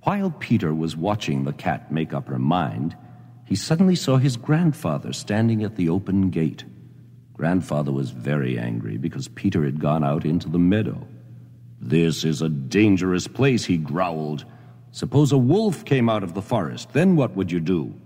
While Peter was watching the cat make up her mind, he suddenly saw his grandfather standing at the open gate. Grandfather was very angry because Peter had gone out into the meadow. "This is a dangerous place," he growled. "Suppose a wolf came out of the forest, then what would you do?"